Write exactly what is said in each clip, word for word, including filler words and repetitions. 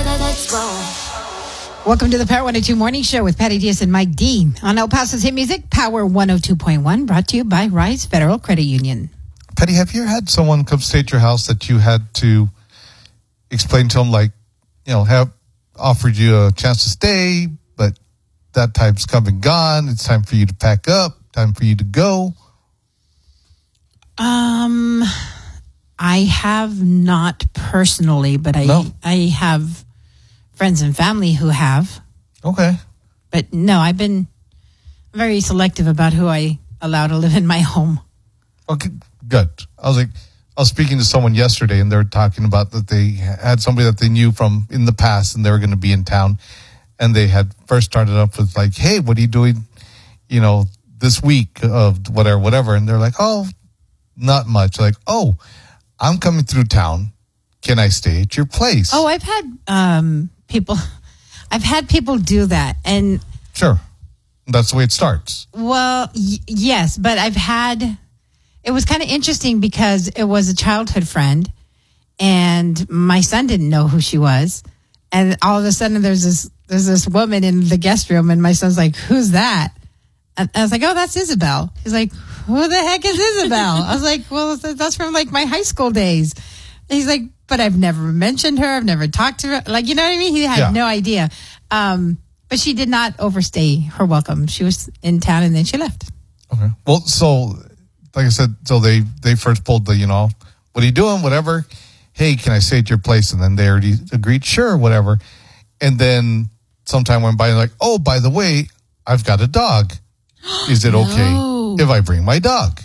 Let's roll. Welcome to the Power one oh two Morning Show with Patty Diaz and Mike Dean on El Paso's hit music, Power one oh two point one, brought to you by Rise Federal Credit Union. Patty, have you ever had someone come stay at your house that you had to explain to them, like, you know, have offered you a chance to stay, but that time's come and gone. It's time for you to pack up, time for you to go? Um, I have not personally, but I No. I have friends and family who have. Okay. But no, I've been very selective about who I allow to live in my home. Okay, good. I was like, I was speaking to someone yesterday, and they were talking about that they had somebody that they knew from in the past, and they were going to be in town, and they had first started up with like, "Hey, what are you doing, you know, this week of whatever, whatever?" And they're like, "Oh, not much." Like, "Oh, I'm coming through town. Can I stay at your place?" Oh, I've had um, people, I've had people do that, and Sure, that's the way it starts. well, y- yes, but I've had. It was kind of interesting because it was a childhood friend, and my son didn't know who she was, and all of a sudden there's this there's this woman in the guest room, and my son's like, "Who's that?" And I was like, "Oh, that's Isabel." He's like, "Who the heck is Isabel?" I was like, "Well, that's from like my high school days." And he's like, "But I've never mentioned her. I've never talked to her." Like, you know what I mean? He had Yeah. no idea. Um, but she did not overstay her welcome. She was in town, and then she left. Okay. Well, so like I said, so they they first pulled the, you know, "What are you doing?" Whatever. "Hey, can I stay at your place?" And then they already agreed, "Sure," whatever. And then some time went by, and like, "Oh, by the way, I've got a dog. Is it okay No. if I bring my dog?"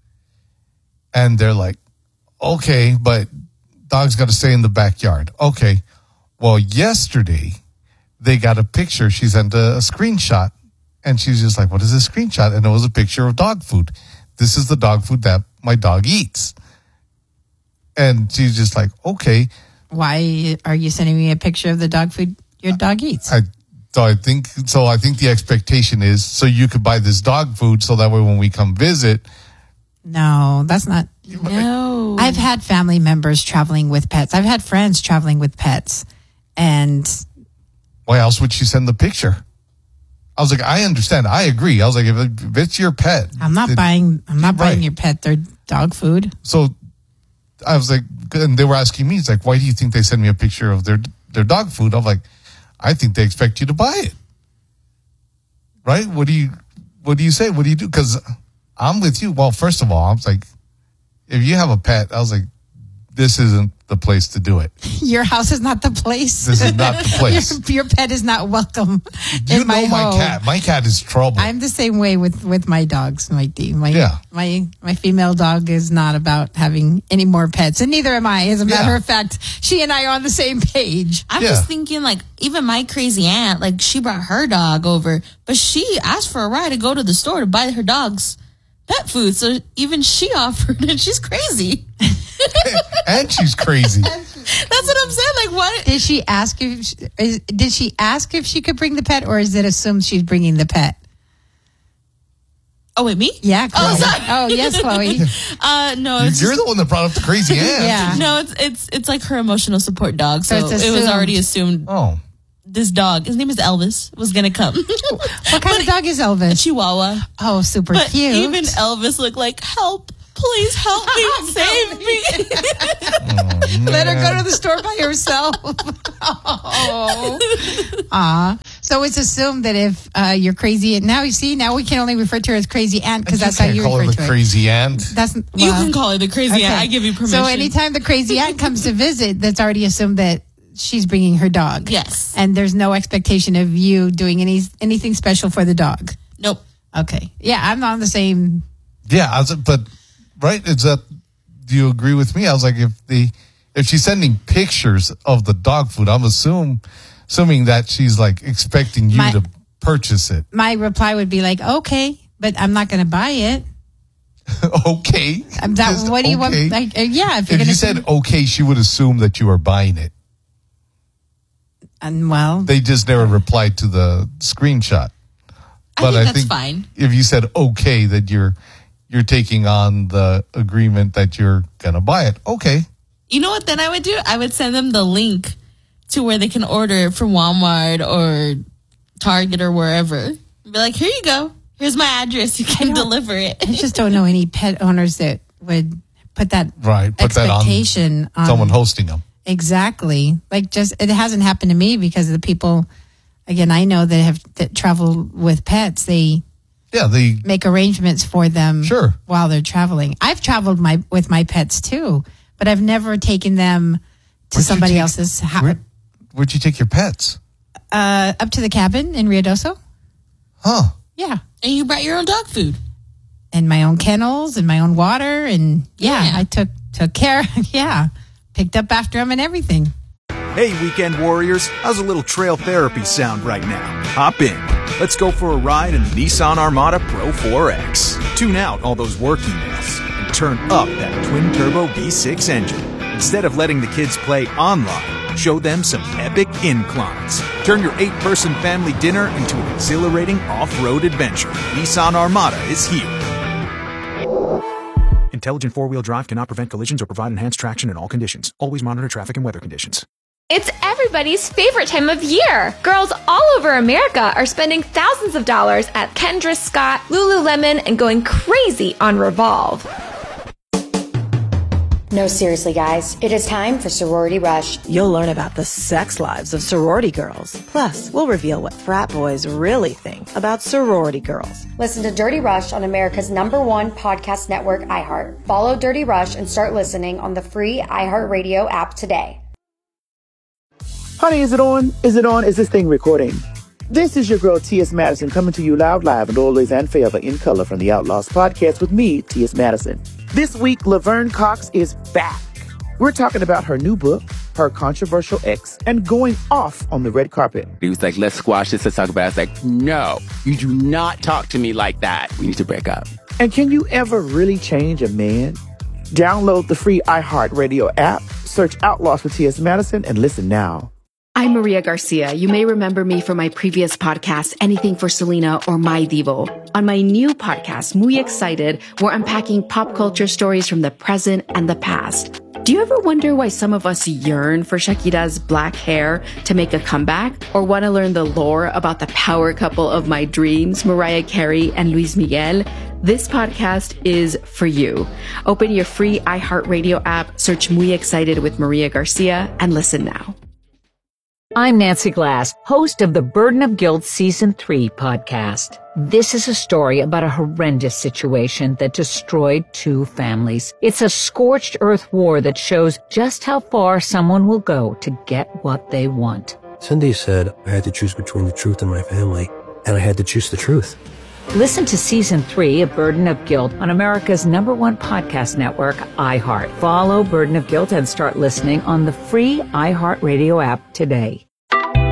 And they're like, "Okay, but dog's got to stay in the backyard." Okay. Well, yesterday they got a picture. She sent a, a screenshot, and she's just like, "What is this screenshot?" And it was a picture of dog food. "This is the dog food that my dog eats." And she's just like, "Okay." Why are you sending me a picture of the dog food your dog eats? I so I think so I think the expectation is so you could buy this dog food so that way when we come visit. No, that's not. No. I've had family members traveling with pets. I've had friends traveling with pets. And Why else would she send the picture? I was like, I understand. I agree. I was like, if, if it's your pet, I'm not it- buying I'm not Right. buying your pet their dog food. So I was like, and they were asking me, it's like, why do you think they send me a picture of their their dog food? I'm like, I think they expect you to buy it. Right? What do you what do you say? What do you do? Because I'm with you. Well, first of all, I was like, if you have a pet, I was like, this isn't the place to do it. Your house is not the place. This is not the place. your, your pet is not welcome You in know my my home. cat. My cat is trouble. I'm the same way with, with my dogs, my my Yeah. my my female dog is not about having any more pets, and neither am I. As a matter Yeah. of fact, she and I are on the same page. I'm Yeah. just thinking, like, even my crazy aunt, like, she brought her dog over, but she asked for a ride to go to the store to buy her dog's pet food. So even she offered, and she's crazy. And she's crazy. That's what I'm saying. Like, what? Did she ask if she, is, did she ask if she could bring the pet, or is it assumed she's bringing the pet? Oh, wait, me? Yeah. Chloe. Oh, sorry. Oh, yes, Chloe. Uh, no, You- it's You're just, the one that brought up the crazy aunt. Yeah. no, it's it's it's like her emotional support dog. So, So it's it was assumed. already assumed Oh. this dog, his name is Elvis, was gonna come. What kind of dog is Elvis? Chihuahua. Oh, super But cute. even Elvis looked like, help, please help me, save me. Let her go to the store by herself. Oh. Aw. So it's assumed that if uh, you're crazy, and now you see, now we can only refer to her as crazy aunt because that's how can't you call refer her to the her. crazy aunt. That's You well, can call it the crazy okay. aunt. I give you permission. So anytime the crazy aunt comes to visit, that's already assumed that she's bringing her dog. Yes. And there's no expectation of you doing any anything special for the dog. Nope. Okay. Yeah, I'm on the same. Yeah, I was, but right, is that? Do you agree with me? I was like, if the if she's sending pictures of the dog food, I'm assume assuming that she's like expecting you My- to purchase it. My reply would be like, okay, but I'm not going to buy it. Okay. Um, That, Just what do you want? okay. Like, uh, yeah, if you're If going you to said okay, she would assume that you are buying it. and well, They just never replied to the screenshot. I think that's fine. If you said okay, that you're you're taking on the agreement that you're gonna buy it. Okay. You know what then I would do? I would send them the link to where they can order it from Walmart or Target or wherever. Be like, here you go. Here's my address. You can deliver it. I just don't know any pet owners that would put that right, put expectation that on, on someone hosting them. Exactly. Like, just, it hasn't happened to me because of the people, again, I know that have that travel with pets. They yeah, they make arrangements for them sure. while they're traveling. I've traveled my with my pets too, but I've never taken them to where'd somebody take, else's house. Where, where'd you take your pets? Uh, up to the cabin in Ruidoso. Huh. Yeah. And you brought your own dog food. And my own kennels and my own water. And yeah, Yeah. I took, took care. Yeah. Picked up after them and everything. Hey, weekend warriors, how's a little trail therapy sound right now? Hop in. Let's go for a ride in the Nissan Armada Pro four X. Tune out all those work emails and turn up that twin-turbo V six engine. Instead of letting the kids play online, show them some epic inclines. Turn your eight-person family dinner into an exhilarating off-road adventure. Nissan Armada is here. Intelligent four-wheel drive cannot prevent collisions or provide enhanced traction in all conditions. Always monitor traffic and weather conditions. It's everybody's favorite time of year. Girls all over America are spending thousands of dollars at Kendra Scott, Lululemon, and going crazy on Revolve. No, seriously, guys. It is time for Sorority Rush. You'll learn about the sex lives of sorority girls. Plus, we'll reveal what frat boys really think about sorority girls. Listen to Dirty Rush on America's number one podcast network, iHeart. Follow Dirty Rush and start listening on the free iHeartRadio app today. Honey, is it on? Is it on? Is this thing recording? This is your girl, T S. Madison, coming to you loud, live, and always and forever in color from the Outlaws podcast with me, T S. Madison. This week, Laverne Cox is back. We're talking about her new book, her controversial ex, and going off on the red carpet. He was like, let's squash this, let's talk about it. I was like, no, you do not talk to me like that. We need to break up. And can you ever really change a man? Download the free iHeartRadio app, search Outlaws with T S. Madison, and listen now. I'm Maria Garcia. You may remember me from my previous podcast, Anything for Selena or My Divo. On my new podcast, Muy Excited, we're unpacking pop culture stories from the present and the past. Do you ever wonder why some of us yearn for Shakira's black hair to make a comeback? Or want to learn the lore about the power couple of my dreams, Mariah Carey and Luis Miguel? This podcast is for you. Open your free iHeartRadio app, search Muy Excited with Maria Garcia, and listen now. I'm Nancy Glass, host of the Burden of Guilt Season three podcast. This is a story about a horrendous situation that destroyed two families. It's a scorched earth war that shows just how far someone will go to get what they want. Cindy said I had to choose between the truth and my family, and I had to choose the truth. Listen to Season three of Burden of Guilt on America's number one podcast network, iHeart. Follow Burden of Guilt and start listening on the free iHeartRadio app today.